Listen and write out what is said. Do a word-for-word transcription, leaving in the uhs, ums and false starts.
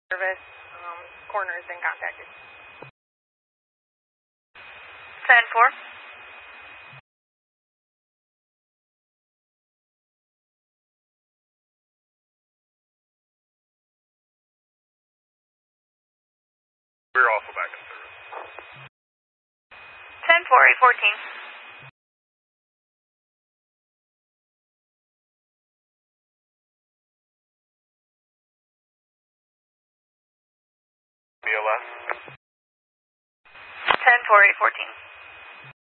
service. Um, coroner has been contacted. ten four. We're also back in service. ten four, eight fourteen. B L S. ten four, eight fourteen.